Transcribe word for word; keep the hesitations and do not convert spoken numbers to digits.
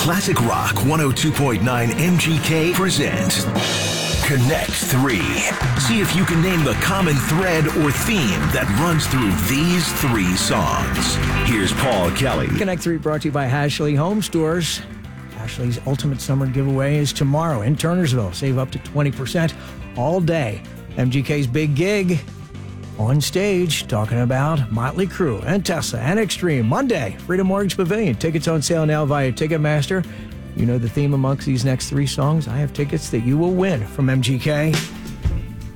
Classic Rock one oh two point nine M G K presents Connect three. See if you can name the common thread or theme that runs through these three songs. Here's Paul Kelly. Connect three brought to you by Ashley Home Stores. Ashley's Ultimate Summer Giveaway is tomorrow in Turnersville. Save up to twenty percent all day. M G K's big gig on stage talking about Motley Crue and Tesla and Extreme. Monday, Freedom Mortgage Pavilion. Tickets on sale now via Ticketmaster. You know the theme amongst these next three songs. I have tickets that you will win from M G K.